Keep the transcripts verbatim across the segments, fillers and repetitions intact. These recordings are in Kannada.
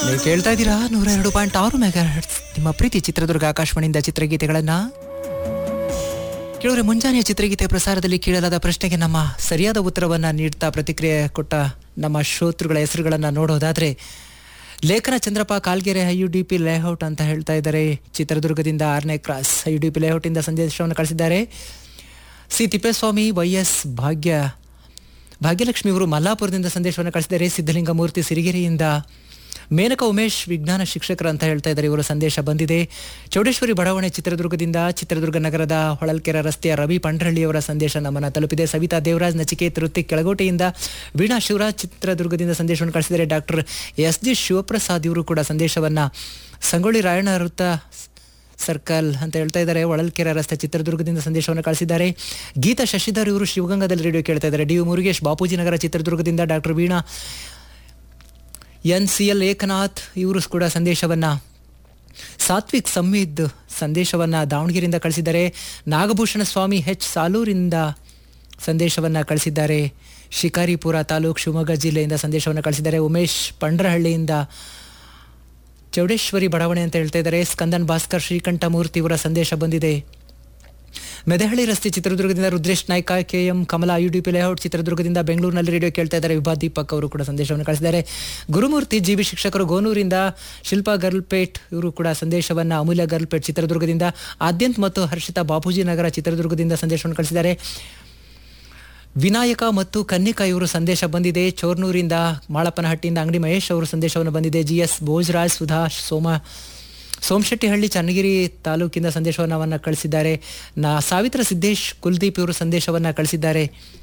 ನೀವು ಕೇಳ್ತಾ ಇದ್ದೀರಾ ನೂರ ಎರಡು ಪಾಯಿಂಟ್ ಆರು ಮೆಗಾ ಹರ್ಟ್ಸ್ ನಿಮ್ಮ ಪ್ರೀತಿ ಚಿತ್ರದುರ್ಗ ಆಕಾಶವಾಣಿಯಿಂದ ಚಿತ್ರಗೀತೆಗಳನ್ನ ಕೆಲವರೆ. ಮುಂಜಾನೆಯ ಚಿತ್ರಗೀತೆ ಪ್ರಸಾರದಲ್ಲಿ ಕೇಳಲಾದ ಪ್ರಶ್ನೆಗೆ ನಮ್ಮ ಸರಿಯಾದ ಉತ್ತರವನ್ನ ನೀಡ್ತಾ ಪ್ರತಿಕ್ರಿಯೆ ಕೊಟ್ಟ ನಮ್ಮ ಶ್ರೋತೃಗಳ ಹೆಸರುಗಳನ್ನ ನೋಡೋದಾದ್ರೆ, ಲೇಖನ Chandrappa ಕಾಲ್ಗೆರೆ I you D P layout ಅಂತ ಹೇಳ್ತಾ ಇದ್ದಾರೆ. ಚಿತ್ರದುರ್ಗದಿಂದ ಆರನೇ cross I you D P layout ಇಂದ ಸಂದೇಶವನ್ನು ಕಳಿಸಿದ್ದಾರೆ. ಸಿ ತಿಪ್ಪೇಸ್ವಾಮಿ ವೈ ಎಸ್ ಭಾಗ್ಯ ಭಾಗ್ಯಲಕ್ಷ್ಮಿ ಇವರು ಮಲ್ಲಾಪುರದಿಂದ ಸಂದೇಶವನ್ನು ಕಳಿಸಿದ್ದಾರೆ. ಸಿದ್ಧಲಿಂಗಮೂರ್ತಿ ಸಿರಿಗೆರೆಯಿಂದ, ಮೇನಕ ಉಮೇಶ್ ವಿಜ್ಞಾನ ಶಿಕ್ಷಕರು ಅಂತ ಹೇಳ್ತಾ ಇದ್ದಾರೆ, ಇವರ ಸಂದೇಶ ಬಂದಿದೆ. ಚೌಡೇಶ್ವರಿ ಬಡಾವಣೆ ಚಿತ್ರದುರ್ಗದಿಂದ, ಚಿತ್ರದುರ್ಗ ನಗರದ ಹೊಳಲ್ಕೆರೆ ರಸ್ತೆಯ ರವಿ ಪಂಡ್ರಹಳ್ಳಿಯವರ ಸಂದೇಶ ನಮ್ಮನ್ನು ತಲುಪಿದೆ. ಸವಿತಾ ದೇವರಾಜ್ ನಚಿಕೇತ್ ಋತಿಕ್ ಕೆಳಗೋಟೆಯಿಂದ, ವೀಣಾ ಶಿವರಾಜ್ ಚಿತ್ರದುರ್ಗದಿಂದ ಸಂದೇಶವನ್ನು ಕಳಿಸಿದ್ದಾರೆ. ಡಾಕ್ಟರ್ ಎಸ್ ಜಿ ಶಿವಪ್ರಸಾದ್ ಇವರು ಕೂಡ ಸಂದೇಶವನ್ನ ಸಂಗೊಳ್ಳಿ ರಾಯಣ್ಣ ವೃತ್ತ ಸರ್ಕಲ್ ಅಂತ ಹೇಳ್ತಾ ಇದ್ದಾರೆ, ಹೊಳಲ್ಕೆರೆ ರಸ್ತೆ ಚಿತ್ರದುರ್ಗದಿಂದ ಸಂದೇಶವನ್ನು ಕಳಿಸಿದ್ದಾರೆ. ಗೀತಾ ಶಶಿಧರ್ ಇವರು ಶಿವಗಂಗಾದಲ್ಲಿ ರೇಡಿಯೋ ಕೇಳ್ತಾ ಇದ್ದಾರೆ. ಡಿ ಯು ಮುರುಗೇಶ್ ಬಾಪೂಜಿ ನಗರ ಚಿತ್ರದುರ್ಗದಿಂದ, doctor Veena N C L Eknath ಇವರು ಕೂಡ ಸಂದೇಶವನ್ನ, ಸಾತ್ವಿಕ್ ಸಂವಿದ್ ಸಂದೇಶವನ್ನ ದಾವಣಗೆರೆಯಿಂದ ಕಳಿಸಿದ್ದಾರೆ. ನಾಗಭೂಷಣ ಸ್ವಾಮಿ ಹೆಚ್ ಸಾಲೂರಿಂದ ಸಂದೇಶವನ್ನ ಕಳಿಸಿದ್ದಾರೆ. ಶಿಕಾರಿಪುರ ತಾಲೂಕು ಶಿವಮೊಗ್ಗ ಜಿಲ್ಲೆಯಿಂದ ಸಂದೇಶವನ್ನು ಕಳಿಸಿದ್ದಾರೆ. ಉಮೇಶ್ ಪಂಡ್ರಹಳ್ಳಿಯಿಂದ, ಚೌಡೇಶ್ವರಿ ಬಡಾವಣೆ ಅಂತ ಹೇಳ್ತಾ ಇದ್ದಾರೆ. ಸ್ಕಂದನ್ ಭಾಸ್ಕರ್ ಶ್ರೀಕಂಠಮೂರ್ತಿ ಇವರ ಸಂದೇಶ ಬಂದಿದೆ. ಮೆದಹಳ್ಳಿ ರಸ್ತೆ ಚಿತ್ರದುರ್ಗದಿಂದ Rudresh Naik, K M Kamala you D P layout ಚಿತ್ರದುರ್ಗದಿಂದ ಬೆಂಗಳೂರಿನಲ್ಲಿ ರೇಡಿಯೋ ಕೇಳ್ತಾ ಇದ್ದಾರೆ. ವಿಭಾ ದೀಪಕ್ ಅವರು ಕೂಡ ಸಂದೇಶವನ್ನು ಕಳಿಸಿದ್ದಾರೆ. ಗುರುಮೂರ್ತಿ ಜಿ ಬಿ ಶಿಕ್ಷಕರು ಗೋನೂರಿಂದ, ಶಿಲ್ಪಾ ಗರ್ಲ್ಪೇಟ್ ಇವರು ಕೂಡ ಸಂದೇಶವನ್ನು, ಅಮೂಲ್ಯ ಗರ್ಲ್ಪೇಟ್ ಚಿತ್ರದುರ್ಗದಿಂದ, ಆದ್ಯಂತ್ ಮತ್ತು ಹರ್ಷಿತಾ ಬಾಪೂಜಿ ನಗರ ಚಿತ್ರದುರ್ಗದಿಂದ ಸಂದೇಶವನ್ನು ಕಳಿಸಿದ್ದಾರೆ. ವಿನಾಯಕ ಮತ್ತು ಕನ್ನಿಕಾ ಇವರು ಸಂದೇಶ ಬಂದಿದೆ. ಚೋರ್ನೂರಿಂದ, ಮಾಳಪ್ಪನಹಟ್ಟಿಯಿಂದ ಅಂಗಡಿ ಮಹೇಶ್ ಅವರು ಸಂದೇಶವನ್ನು ಬಂದಿದೆ. ಜಿ ಎಸ್ ಭೋಜರಾಜ್, ಸುಧಾ ಸೋಮ ಸೋಮಶೆಟ್ಟಿಹಳ್ಳಿ ಚನ್ನಗಿರಿ ತಾಲೂಕಿಂದ ಸಂದೇಶವನ್ನು ಕಳಿಸಿದ್ದಾರೆ. ನಾ ಸಾವಿತ್ರ ಸಿದ್ದೇಶ್ ಕುಲ್ದೀಪ್ ಇವರು ಸಂದೇಶವನ್ನು ಕಳಿಸಿದ್ದಾರೆ.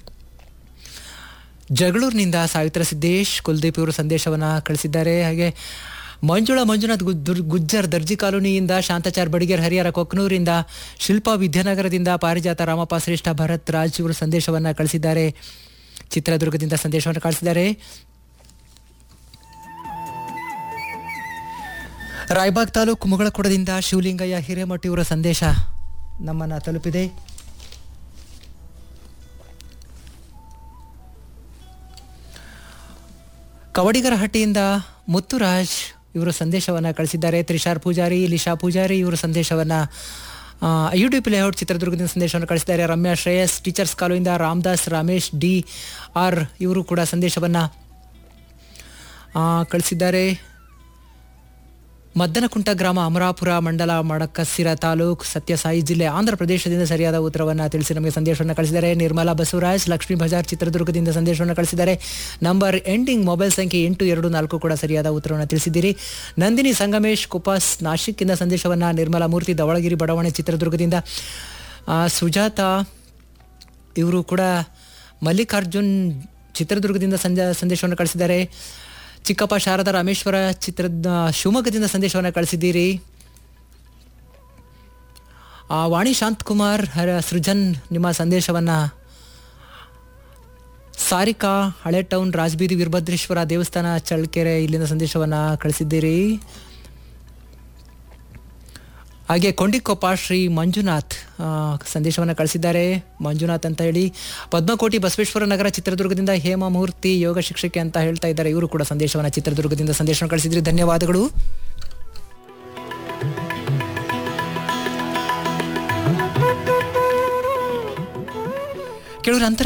ಜಗಳೂರಿನಿಂದ ಸಾವಿತ್ರ ಸಿದ್ದೇಶ್ ಕುಲ್ದೀಪ್ ಇವರು ಸಂದೇಶವನ್ನು ಕಳಿಸಿದ್ದಾರೆ. ಹಾಗೆ ಮಂಜುಳಾ ಮಂಜುನಾಥ್ ಗುಜ್ಜರ್ ದರ್ಜಿ ಕಾಲೋನಿಯಿಂದ, ಶಾಂತಾಚಾರ್ ಬಡಿಗೇರ್ ಹರಿಹರ ಕೊಕ್ನೂರಿಂದ, ಶಿಲ್ಪಾ ವಿದ್ಯಾನಗರದಿಂದ, ಪಾರಿಜಾತ ರಾಮಪ್ಪ ಶ್ರೇಷ್ಠ ಭರತ್ ರಾಜ್ ಇವರು ಸಂದೇಶವನ್ನು ಕಳಿಸಿದ್ದಾರೆ. ಚಿತ್ರದುರ್ಗದಿಂದ ಸಂದೇಶವನ್ನು ಕಳಿಸಿದ್ದಾರೆ. ರಾಯಬಾಗ್ ತಾಲೂಕು ಮುಗಳಕೊಡದಿಂದ ಶಿವಲಿಂಗಯ್ಯ ಹಿರೇಮಠ ಇವರ ಸಂದೇಶ ನಮ್ಮನ್ನು ತಲುಪಿದೆ. ಕವಡಿಗರಹಟ್ಟಿಯಿಂದ ಮುತ್ತುರಾಜ್ ಇವರು ಸಂದೇಶವನ್ನು ಕಳಿಸಿದ್ದಾರೆ. ತ್ರಿಷಾರ್ ಪೂಜಾರಿ, ಲಿಶಾ ಪೂಜಾರಿ ಇವರು ಸಂದೇಶವನ್ನು, ಯು ಡಿ ಪಿ ಲೇಔಟ್ ಚಿತ್ರದುರ್ಗದಿಂದ ಸಂದೇಶವನ್ನು ಕಳಿಸಿದ್ದಾರೆ. Ramya Shreyas teachers ಕಾಲೋನಿಯಿಂದ, Ramdas Ramesh D R ಇವರು ಕೂಡ ಸಂದೇಶವನ್ನು ಕಳಿಸಿದ್ದಾರೆ. ಮದ್ದನಕುಂಟ ಗ್ರಾಮ, ಅಮರಾಪುರ ಮಂಡಲ, ಮಡಕಸಿರ ತಾಲೂಕು, ಸತ್ಯಸಾಯಿ ಜಿಲ್ಲೆ, ಆಂಧ್ರ ಪ್ರದೇಶದಿಂದ ಸರಿಯಾದ ಉತ್ತರವನ್ನು ತಿಳಿಸಿ ನಮಗೆ ಸಂದೇಶವನ್ನು ಕಳಿಸಿದ್ದಾರೆ. ನಿರ್ಮಲಾ ಬಸವರಾಜ್ ಲಕ್ಷ್ಮೀ ಬಜಾರ್ ಚಿತ್ರದುರ್ಗದಿಂದ ಸಂದೇಶವನ್ನು ಕಳಿಸಿದ್ದಾರೆ. ನಂಬರ್ ಎಂಡಿಂಗ್ ಮೊಬೈಲ್ ಸಂಖ್ಯೆ ಎಂಟು ಎರಡು ನಾಲ್ಕು ಕೂಡ ಸರಿಯಾದ ಉತ್ತರವನ್ನು ತಿಳಿಸಿದ್ದೀರಿ. ನಂದಿನಿ ಸಂಗಮೇಶ್ ಕುಪಾಸ್ ನಾಶಿಕ್ಕಿಂದ ಸಂದೇಶವನ್ನು, ನಿರ್ಮಲಾ ಮೂರ್ತಿ ಧವಳಗಿರಿ ಬಡಾವಣೆ ಚಿತ್ರದುರ್ಗದಿಂದ, ಸುಜಾತಾ ಇವರು ಕೂಡ ಮಲ್ಲಿಕಾರ್ಜುನ್ ಚಿತ್ರದುರ್ಗದಿಂದ ಸಂಜೆ ಸಂದೇಶವನ್ನು ಕಳಿಸಿದ್ದಾರೆ. ಚಿಕ್ಕಪ್ಪ ಶಾರದಾ ರಾಮೇಶ್ವರ ಚಿತ್ರ ಶಿವಮೊಗ್ಗದಿಂದ ಸಂದೇಶವನ್ನು ಕಳಿಸಿದ್ದೀರಿ. ವಾಣಿ ಶಾಂತಕುಮಾರ್ ಸೃಜನ್ ನಿಮ್ಮ ಸಂದೇಶವನ್ನು, ಸಾರಿಕಾ ಹಳೆ ಟೌನ್ ರಾಜಬೀದಿ ವೀರಭದ್ರೇಶ್ವರ ದೇವಸ್ಥಾನ ಚಳ್ಳಕೆರೆ ಇಲ್ಲಿಂದ ಸಂದೇಶವನ್ನು ಕಳಿಸಿದ್ದೀರಿ. ಹಾಗೆ ಕೊಂಡಿಕೊಪ್ಪ ಶ್ರೀ ಮಂಜುನಾಥ್ ಸಂದೇಶವನ್ನು ಕಳಿಸಿದ್ದಾರೆ. ಮಂಜುನಾಥ್ ಅಂತ ಹೇಳಿ. ಪದ್ಮಕೋಟಿ ಬಸವೇಶ್ವರ ನಗರ ಚಿತ್ರದುರ್ಗದಿಂದ ಹೇಮಮೂರ್ತಿ ಯೋಗ ಶಿಕ್ಷಕಿ ಅಂತ ಹೇಳ್ತಾ ಇದ್ದಾರೆ, ಇವರು ಕೂಡ ಸಂದೇಶವನ್ನು ಚಿತ್ರದುರ್ಗದಿಂದ ಸಂದೇಶವನ್ನು ಕಳಿಸಿದ್ರಿ. ಧನ್ಯವಾದಗಳು.